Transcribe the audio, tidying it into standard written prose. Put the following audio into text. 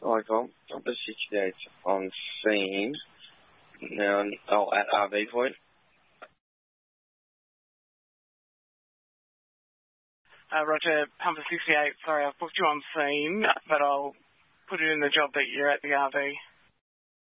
Hi, Tom. Number 68 on scene. Now, at RV Point. Roger, Pumper 68. Sorry, I've booked you on scene, but I'll put it in the job that you're at the RV.